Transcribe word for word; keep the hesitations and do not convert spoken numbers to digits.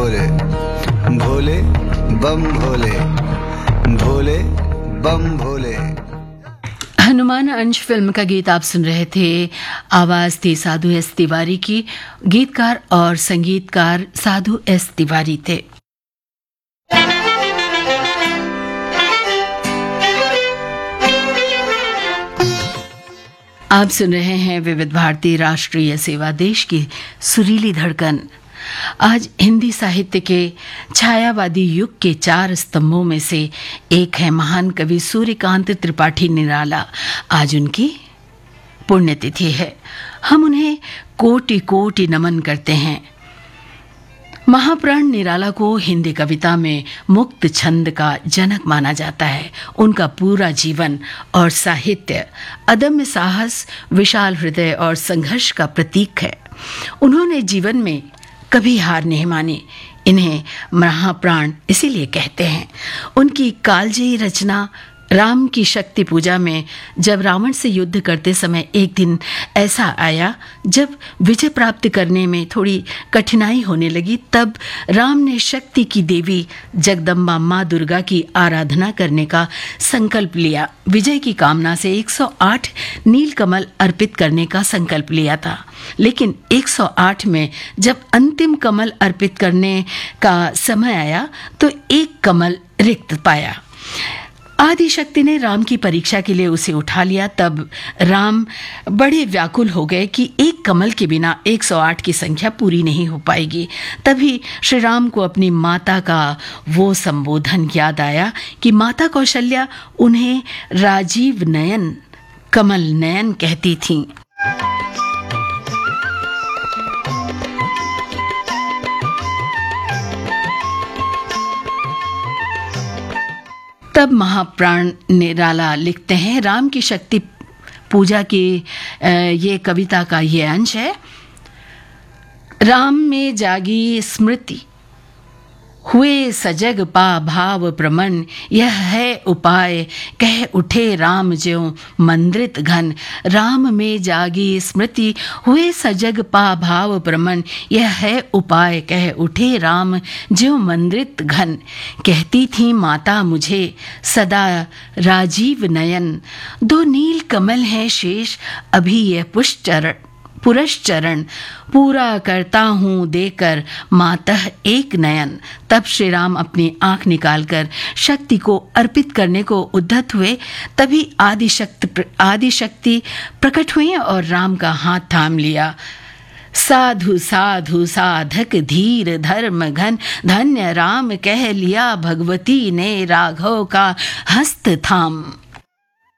भोले, भोले बम भोले, भोले बम भोले। हनुमान अंश फिल्म का गीत आप सुन रहे थे। आवाज थी साधु एस तिवारी की। गीतकार और संगीतकार साधु एस तिवारी थे। आप सुन रहे हैं विविध भारती राष्ट्रीय सेवा, देश की सुरीली धड़कन। आज हिंदी साहित्य के छायावादी युग के चार स्तंभों में से एक है महान कवि सूर्यकांत त्रिपाठी निराला। आज उनकी पुण्यतिथि है। हम उन्हें कोटि कोटि नमन करते हैं। महाप्राण निराला को हिंदी कविता में मुक्त छंद का जनक माना जाता है। उनका पूरा जीवन और साहित्य अदम्य साहस, विशाल हृदय और संघर्ष का प्रतीक है। उन्होंने जीवन में कभी हार नहीं मानी। इन्हें महाप्राण इसीलिए कहते हैं। उनकी कालजयी रचना राम की शक्ति पूजा में जब रावण से युद्ध करते समय एक दिन ऐसा आया जब विजय प्राप्त करने में थोड़ी कठिनाई होने लगी, तब राम ने शक्ति की देवी जगदम्बा माँ दुर्गा की आराधना करने का संकल्प लिया। विजय की कामना से एक सौ आठ नीलकमल अर्पित करने का संकल्प लिया था, लेकिन एक सौ आठ में जब अंतिम कमल अर्पित करने का समय आया तो एक कमल रिक्त पाया। आदिशक्ति ने राम की परीक्षा के लिए उसे उठा लिया। तब राम बड़े व्याकुल हो गए कि एक कमल के बिना एक सौ आठ की संख्या पूरी नहीं हो पाएगी। तभी श्री राम को अपनी माता का वो संबोधन याद आया कि माता कौशल्या उन्हें राजीव नयन, कमल नयन कहती थीं। तब महाप्राण निराला लिखते हैं, राम की शक्ति पूजा की ये कविता का ये अंश है। राम में जागी स्मृति, हुए सजग पा भाव प्रमन, यह है उपाय कह उठे राम ज्यों मंद्रित घन। राम में जागी स्मृति, हुए सजग पा भाव प्रमन, यह है उपाय कह उठे राम ज्यों मंद्रित घन। कहती थी माता मुझे सदा राजीव नयन, दो नील कमल हैं शेष अभी यह पुष्चरण पुरश्चरण, पूरा करता हूँ देकर मातः एक नयन। तब श्री राम अपनी आंख निकालकर शक्ति को अर्पित करने को उद्यत हुए। तभी आदिशक्ति आदिशक्ति प्रकट हुई और राम का हाथ थाम लिया। साधु साधु साधक धीर धर्म घन, धन्य राम कह लिया भगवती ने राघव का हस्त थाम।